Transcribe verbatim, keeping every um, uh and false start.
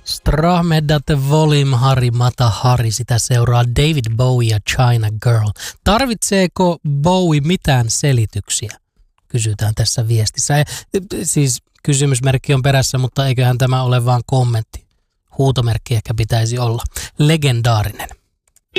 Strahmedat volim Hari Mata Hari, sitä seuraa David Bowie ja China Girl. Tarvitseeko Bowie mitään selityksiä? Kysytään tässä viestissä. Siis kysymysmerkki on perässä, mutta eiköhän tämä ole vaan kommentti. Huutomerkki ehkä pitäisi olla. Legendaarinen.